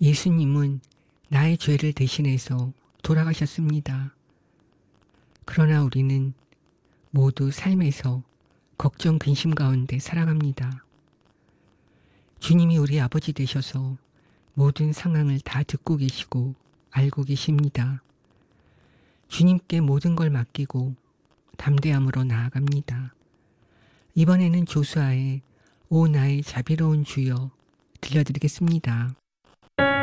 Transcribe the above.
예수님은 나의 죄를 대신해서 돌아가셨습니다. 그러나 우리는 모두 삶에서 걱정 근심 가운데 살아갑니다. 주님이 우리 아버지 되셔서 모든 상황을 다 듣고 계시고 알고 계십니다. 주님께 모든 걸 맡기고 담대함으로 나아갑니다. 이번에는 조수아의 오 나의 자비로운 주여 들려드리겠습니다.